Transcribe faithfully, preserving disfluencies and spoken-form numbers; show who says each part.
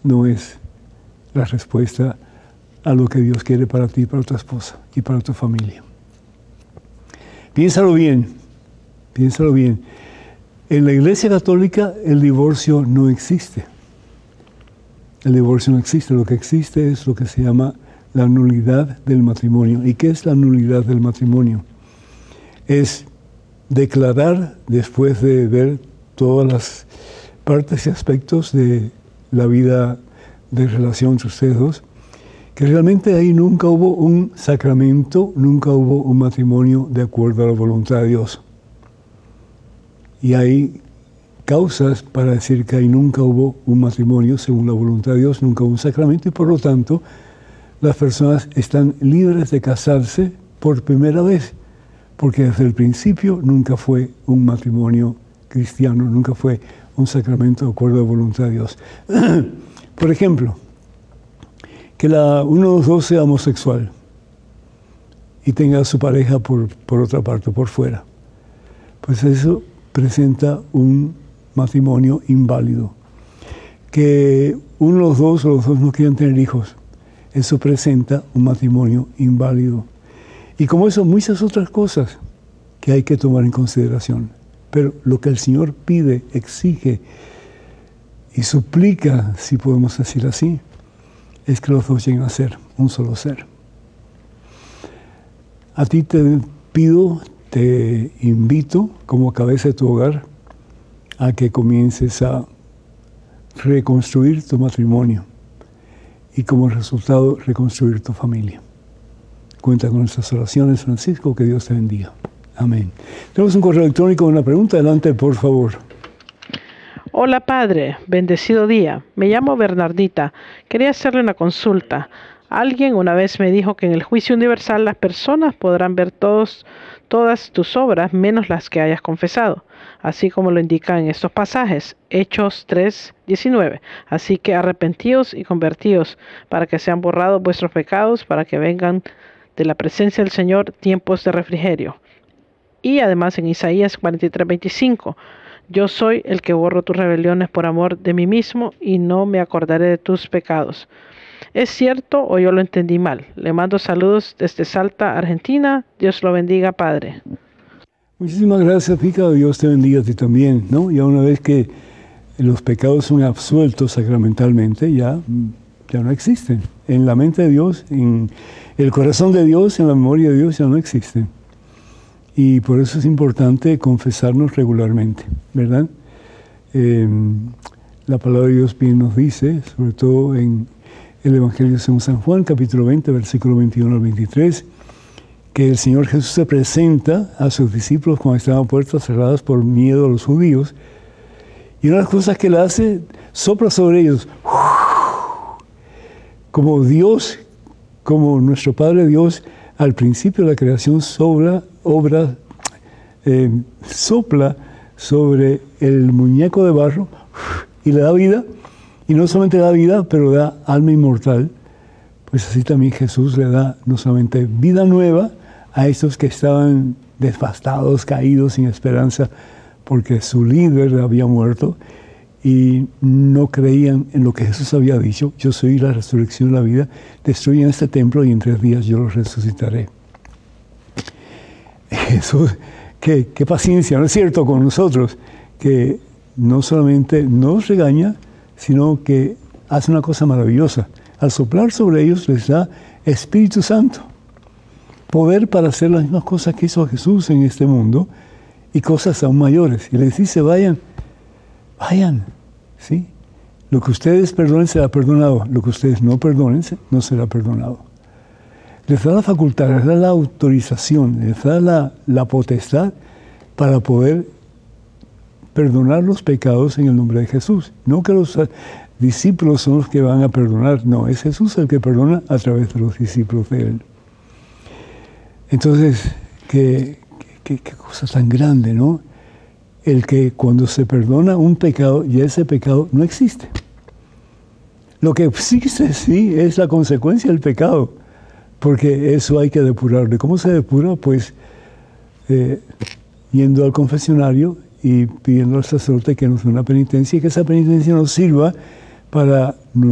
Speaker 1: no es la respuesta a lo que Dios quiere para ti, para tu esposa y para tu familia. Piénsalo bien, piénsalo bien. En la Iglesia Católica el divorcio no existe. El divorcio no existe. Lo que existe es lo que se llama la nulidad del matrimonio. ¿Y qué es la nulidad del matrimonio? Es declarar, después de ver todas las partes y aspectos de la vida de relación entre ustedes dos, que realmente ahí nunca hubo un sacramento, nunca hubo un matrimonio de acuerdo a la voluntad de Dios. Y hay causas para decir que ahí nunca hubo un matrimonio según la voluntad de Dios, nunca hubo un sacramento, y por lo tanto las personas están libres de casarse por primera vez, porque desde el principio nunca fue un matrimonio cristiano, nunca fue un sacramento de acuerdo a la voluntad de Dios. Por ejemplo, que la, uno de los dos sea homosexual y tenga a su pareja por, por otra parte, por fuera. Pues eso presenta un matrimonio inválido. Que uno de los dos o los dos no quieran tener hijos, eso presenta un matrimonio inválido. Y como eso, muchas otras cosas que hay que tomar en consideración. Pero lo que el Señor pide, exige y suplica, si podemos decir así, es que los dos lleguen a ser un solo ser. A ti te pido, te invito, como cabeza de tu hogar, a que comiences a reconstruir tu matrimonio y como resultado reconstruir tu familia. Cuenta con nuestras oraciones, Francisco, que Dios te bendiga. Amén. Tenemos un correo electrónico con una pregunta. Adelante, por favor.
Speaker 2: Hola, padre. Bendecido día. Me llamo Bernardita. Quería hacerle una consulta. Alguien una vez me dijo que en el juicio universal las personas podrán ver todos, todas tus obras menos las que hayas confesado, así como lo indican en estos pasajes, Hechos tres, diecinueve. Así que arrepentíos y convertíos, para que sean borrados vuestros pecados, para que vengan de la presencia del Señor tiempos de refrigerio. Y además en Isaías cuarenta y tres, veinticinco, yo soy el que borro tus rebeliones por amor de mí mismo y no me acordaré de tus pecados. ¿Es cierto o yo lo entendí mal? Le mando saludos desde Salta, Argentina. Dios lo bendiga, padre.
Speaker 1: Muchísimas gracias, Pica. Dios te bendiga a ti también, ¿no? Ya una vez que los pecados son absueltos sacramentalmente, ya, ya no existen. En la mente de Dios, en el corazón de Dios, en la memoria de Dios, ya no existen. Y por eso es importante confesarnos regularmente, ¿verdad? Eh, la palabra de Dios bien nos dice, sobre todo en el Evangelio según San Juan, capítulo veinte, versículo veintiuno al veintitrés, que el Señor Jesús se presenta a sus discípulos cuando estaban puertas cerradas por miedo a los judíos. Y una de las cosas que Él hace, sopla sobre ellos, como Dios, como nuestro Padre Dios, al principio de la creación sobra, obra, eh, sopla sobre el muñeco de barro y le da vida, y no solamente da vida, pero da alma inmortal. Pues así también Jesús le da no solamente vida nueva a estos que estaban devastados, caídos, sin esperanza, porque su líder había muerto y no creían en lo que Jesús había dicho: yo soy la resurrección y la vida, destruyan este templo y en tres días yo lo resucitaré. Jesús, qué, qué paciencia, ¿no es cierto?, con nosotros, que no solamente nos regaña, sino que hace una cosa maravillosa. Al soplar sobre ellos les da Espíritu Santo, poder para hacer las mismas cosas que hizo Jesús en este mundo y cosas aún mayores. Y les dice: vayan, vayan, ¿sí? Lo que ustedes perdonen será perdonado, lo que ustedes no perdonen no será perdonado. Les da la facultad, les da la autorización, les da la, la potestad para poder perdonar los pecados en el nombre de Jesús. No que los discípulos son los que van a perdonar, no, es Jesús el que perdona a través de los discípulos de Él. Entonces, qué, qué, qué cosa tan grande, ¿no? El que cuando se perdona un pecado, ya ese pecado no existe. Lo que existe, sí, es la consecuencia del pecado, porque eso hay que depurarlo. ¿Cómo se depura? Pues eh, yendo al confesionario y pidiendo al sacerdote que nos dé una penitencia y que esa penitencia nos sirva para